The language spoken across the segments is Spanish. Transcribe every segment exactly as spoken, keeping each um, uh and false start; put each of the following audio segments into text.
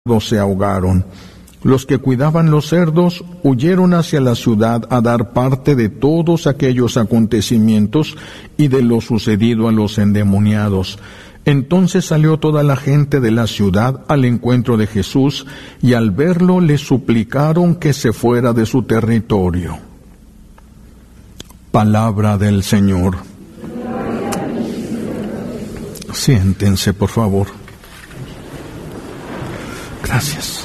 se ahogaron. Los que cuidaban los cerdos huyeron hacia la ciudad a dar parte de todos aquellos acontecimientos y de lo sucedido a los endemoniados. Entonces salió toda la gente de la ciudad al encuentro de Jesús, y al verlo le suplicaron que se fuera de su territorio. Palabra del Señor. Siéntense, por favor. Gracias.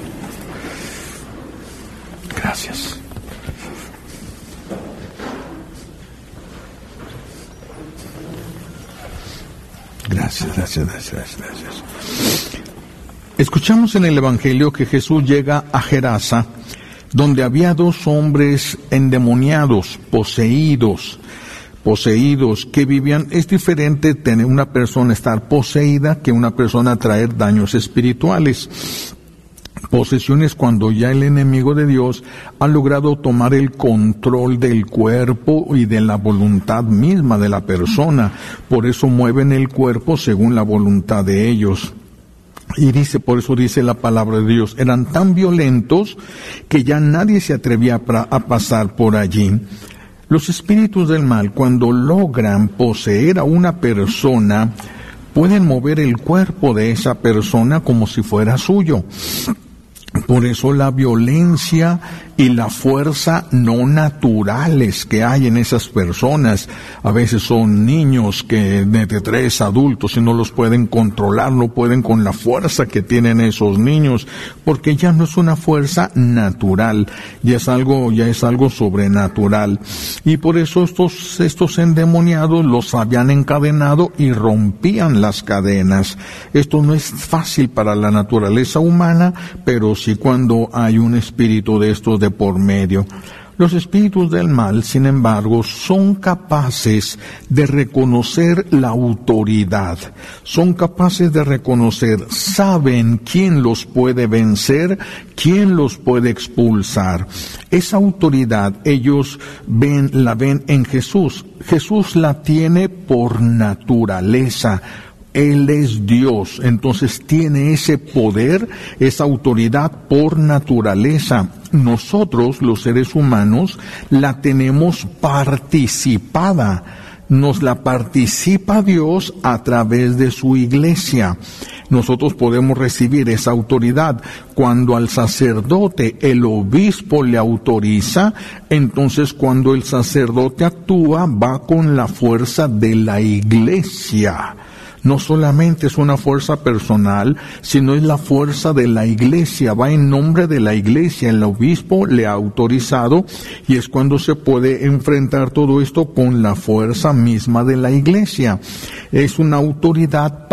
Gracias. Gracias, gracias, gracias, gracias. Escuchamos en el Evangelio que Jesús llega a Gerasa, donde había dos hombres endemoniados, poseídos, poseídos, que vivían. Es diferente tener una persona estar poseída que una persona traer daños espirituales. Posesiones cuando ya el enemigo de Dios ha logrado tomar el control del cuerpo y de la voluntad misma de la persona. Por eso mueven el cuerpo según la voluntad de ellos. Y dice, por eso dice la palabra de Dios, eran tan violentos que ya nadie se atrevía a, a pasar por allí. Los espíritus del mal, cuando logran poseer a una persona, pueden mover el cuerpo de esa persona como si fuera suyo. Por eso la violencia y la fuerza no naturales que hay en esas personas, a veces son niños que de tres adultos y no los pueden controlar, no pueden con la fuerza que tienen esos niños, porque ya no es una fuerza natural, ya es algo, ya es algo sobrenatural. Y por eso estos, estos endemoniados los habían encadenado y rompían las cadenas. Esto no es fácil para la naturaleza humana, pero sí cuando hay un espíritu de estos de por medio. Los espíritus del mal, sin embargo, son capaces de reconocer la autoridad, son capaces de reconocer, saben quién los puede vencer, quién los puede expulsar. Esa autoridad ellos ven, la ven en Jesús. Jesús la tiene por naturaleza. Él es Dios, entonces tiene ese poder, esa autoridad por naturaleza. Nosotros, los seres humanos, la tenemos participada. Nos la participa Dios a través de su iglesia. Nosotros podemos recibir esa autoridad. Cuando al sacerdote el obispo le autoriza, entonces cuando el sacerdote actúa, va con la fuerza de la iglesia. No solamente es una fuerza personal, sino es la fuerza de la iglesia, va en nombre de la iglesia, el obispo le ha autorizado, y es cuando se puede enfrentar todo esto con la fuerza misma de la iglesia. Es una autoridad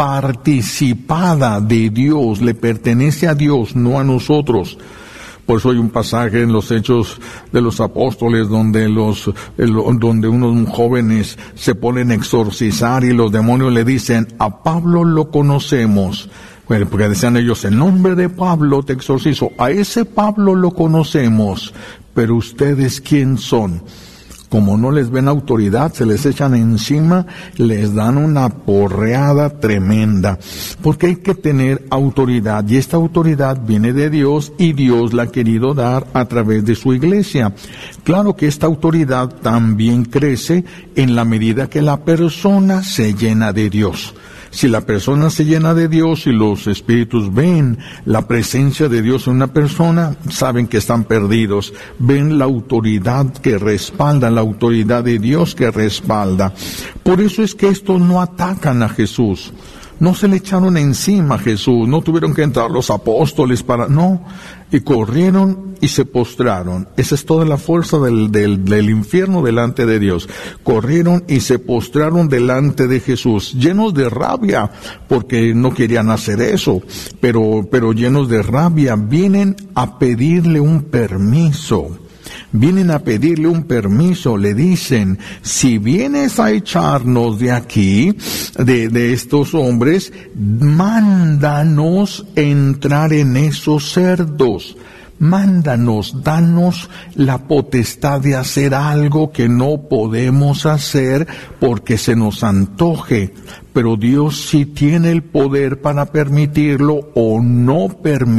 participada de Dios, le pertenece a Dios, no a nosotros. Por eso hay un pasaje en los Hechos de los Apóstoles donde los el, donde unos jóvenes se ponen a exorcizar y los demonios le dicen, a Pablo lo conocemos. Bueno, porque decían ellos, en nombre de Pablo te exorcizo. A ese Pablo lo conocemos, pero ustedes ¿quién son? Como no les ven autoridad, se les echan encima, les dan una porreada tremenda. Porque hay que tener autoridad, y esta autoridad viene de Dios, y Dios la ha querido dar a través de su iglesia. Claro que esta autoridad también crece en la medida que la persona se llena de Dios. Si la persona se llena de Dios y los espíritus ven la presencia de Dios en una persona, saben que están perdidos. Ven la autoridad que respalda, la autoridad de Dios que respalda. Por eso es que estos no atacan a Jesús. No se le echaron encima a Jesús, no tuvieron que entrar los apóstoles para, no, y corrieron y se postraron. Esa es toda la fuerza del, del, del infierno delante de Dios. Corrieron y se postraron delante de Jesús, llenos de rabia, porque no querían hacer eso, pero, pero llenos de rabia, vienen a pedirle un permiso. Vienen a pedirle un permiso, le dicen, si vienes a echarnos de aquí, de, de estos hombres, mándanos entrar en esos cerdos. mándanos, danos la potestad de hacer algo que no podemos hacer porque se nos antoje, pero Dios sí tiene el poder para permitirlo o no permitirlo.